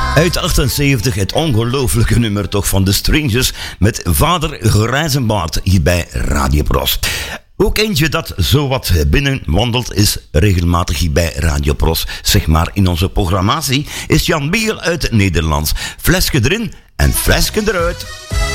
Uit 78 het ongelooflijke nummer toch van The Strangers met Vader Grijzenbaard hier bij Radio Pros. Ook eentje dat zowat binnenwandelt is regelmatig hier bij Radio Pros, zeg maar in onze programmatie, is Jan Biel uit het Nederlands. Flesje erin en flesje eruit.